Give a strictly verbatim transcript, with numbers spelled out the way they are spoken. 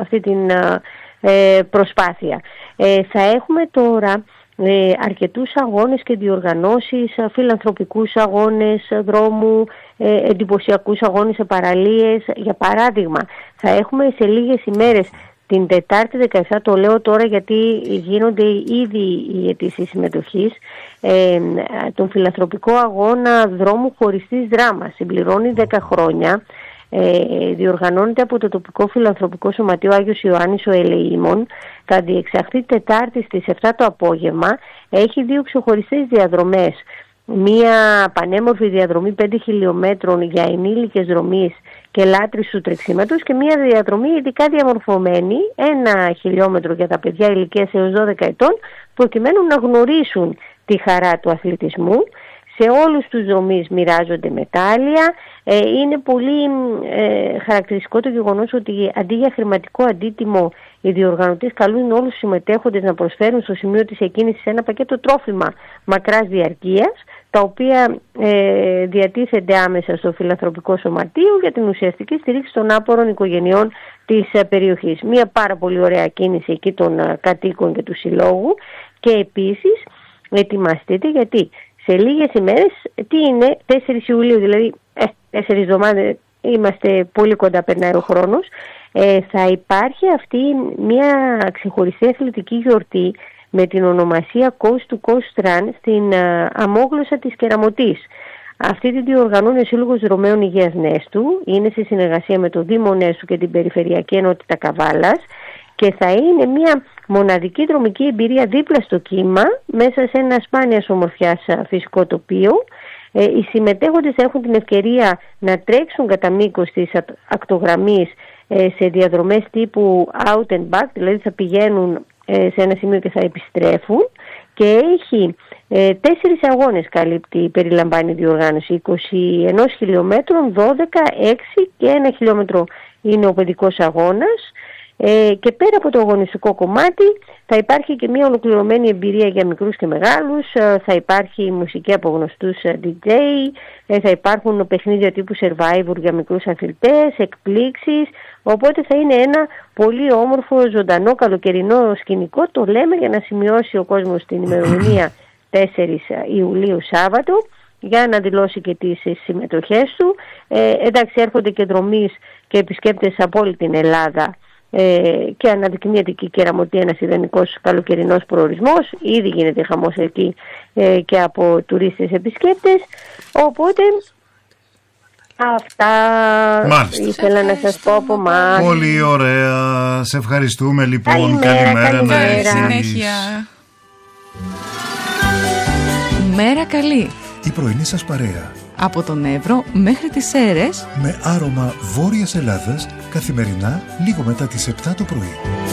αυτή την ε, προσπάθεια. Ε, θα έχουμε τώρα ε, αρκετούς αγώνες και διοργανώσεις, φιλανθρωπικούς αγώνες δρόμου, ε, εντυπωσιακούς αγώνες σε παραλίες. Για παράδειγμα, θα έχουμε σε λίγες ημέρες, την Τετάρτη δεκαεπτά, το λέω τώρα γιατί γίνονται ήδη οι αιτήσεις συμμετοχής, ε, τον φιλανθρωπικό αγώνα δρόμου χωριστής δράμας. Συμπληρώνει δέκα χρόνια. Ε, διοργανώνεται από το τοπικό φιλανθρωπικό σωματείο Άγιος Ιωάννης ο Ελεήμων. Θα διεξαχθεί Τετάρτη στις επτά το απόγευμα. Έχει δύο ξεχωριστές διαδρομές. Μία πανέμορφη διαδρομή πέντε χιλιόμετρων για ενήλικες δρομείς και λάτρεις του τρεξίματος και μία διαδρομή ειδικά διαμορφωμένη, ένα χιλιόμετρο για τα παιδιά ηλικίας έως δώδεκα ετών, προκειμένου να γνωρίσουν τη χαρά του αθλητισμού. Σε όλους τους δρομείς μοιράζονται μετάλλια. Ε, είναι πολύ ε, χαρακτηριστικό το γεγονός ότι αντί για χρηματικό αντίτιμο, οι διοργανωτές καλούν όλους τους συμμετέχοντες να προσφέρουν στο σημείο της εκκίνησης ένα πακέτο τρόφιμα μακράς διαρκείας, τα οποία ε, διατίθενται άμεσα στο φιλανθρωπικό σωματείο για την ουσιαστική στήριξη των άπορων οικογενειών της ε, περιοχής. Μία πάρα πολύ ωραία κίνηση εκεί των ε, κατοίκων και του συλλόγου. Και επίσης ετοιμαστείτε, γιατί σε λίγες ημέρες, τι είναι, τέσσερις Ιουλίου, δηλαδή ε, τέσσερις εβδομάδες, είμαστε πολύ κοντά, περνάει ο χρόνος, ε, θα υπάρχει αυτή μια ξεχωριστή αθλητική γιορτή με την ονομασία Coast to Coast Run στην α, αμόγλωσσα της Κεραμωτής. Αυτή τη διοργανώνει ο Σύλλογος Δρομέων Υγείας Νέστου, είναι σε συνεργασία με το Δήμο Νέστου και την Περιφερειακή Ενότητα Καβάλας και θα είναι μια μοναδική δρομική εμπειρία δίπλα στο κύμα, μέσα σε ένα σπάνιας ομορφιάς φυσικό τοπίο. Ε, οι συμμετέχοντες έχουν την ευκαιρία να τρέξουν κατά μήκος της ακτογραμμής ε, σε διαδρομές τύπου out and back, δηλαδή θα πηγαίνουν ε, σε ένα σημείο και θα επιστρέφουν, και έχει ε, τέσσερις αγώνες καλύπτει, περιλαμβάνει η διοργάνωση, είκοσι ένα χιλιόμετρων, δώδεκα, έξι και ένα χιλιόμετρο είναι ο παιδικός αγώνας. Ε, και πέρα από το αγωνιστικό κομμάτι θα υπάρχει και μια ολοκληρωμένη εμπειρία για μικρούς και μεγάλους, ε, θα υπάρχει μουσική από γνωστούς ε, ντι τζέι, ε, θα υπάρχουν παιχνίδια τύπου Survivor για μικρούς αθλητές, εκπλήξεις, οπότε θα είναι ένα πολύ όμορφο, ζωντανό, καλοκαιρινό σκηνικό. Το λέμε για να σημειώσει ο κόσμος την ημερομηνία τέσσερις Ιουλίου Σάββατο, για να δηλώσει και τις συμμετοχές του. Ε, εντάξει, έρχονται και δρομείς και επισκέπτες από όλη την Ελλάδα, Ε, και αναδεικνύεται και η Κεραμωτή ένας ιδανικός καλοκαιρινός προορισμός. Ήδη γίνεται χαμός εκεί ε, και από τουρίστες επισκέπτες. Οπότε αυτά Μάλιστα. ήθελα να σας πω από μας. Πολύ ωραία. Σε ευχαριστούμε λοιπόν. Καλημέρα, καλημέρα, καλημέρα. καλημέρα. Συνέχεια. Μέρα καλή. Η πρωινή σας παρέα. Από τον Εύρο μέχρι τις Σέρρες. Με άρωμα Βόρειας Ελλάδας, καθημερινά λίγο μετά τις επτά το πρωί.